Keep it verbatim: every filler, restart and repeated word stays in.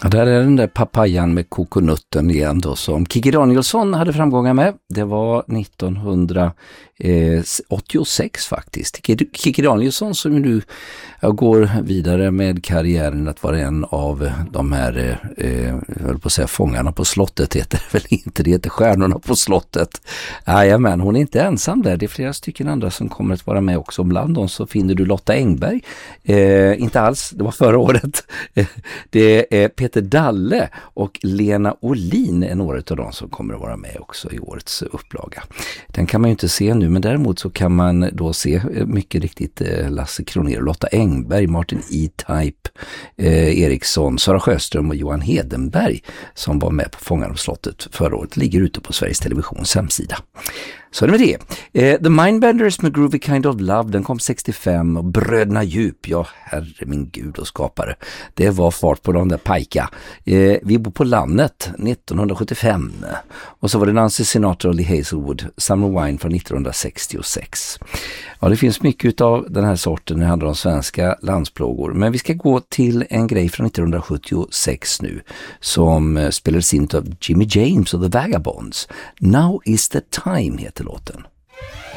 Ja, där är den där papayan med kokonutten igen då, som Kikki Danielsson hade framgångar med. Det var nittonhundraåttiosex faktiskt. Kikki Danielsson som nu går vidare med karriären att vara en av de här, eh, jag höll på att säga fångarna på slottet, heter det väl inte, det heter stjärnorna på slottet. Jajamän, hon är inte ensam där, det är flera stycken andra som kommer att vara med också. Bland dem så finner du Lotta Engberg, eh, inte alls, det var förra året. Det är Peter Dalle och Lena Olin är några av dem som kommer att vara med också i årets upplaga. Den kan man ju inte se nu, men däremot så kan man då se mycket riktigt Lasse Kronér, Lotta Engberg, Martin E-Type, eh, Eriksson, Sara Sjöström och Johan Hedenberg som var med på Fångarna på slottet förra året, ligger ute på Sveriges Televisions hemsida. Så är det med det. Eh, The Mindbenders med Groovy Kind of Love, den kom sextiofem, och Bröderna Djup, ja herre min gud och skapare. Det var fart på de där pajka. Eh, vi bor på landet nittonhundrasjuttiofem. Och så var det Nancy Sinatra och Lee Hazelwood, Summer Wine från nittonhundrasextiosex. Ja, det finns mycket av den här sorten när det handlar om svenska landsplågor. Men vi ska gå till en grej från nittonhundrasjuttiosex nu som spelades in av Jimmy James och The Vagabonds. Now is the time heter låten.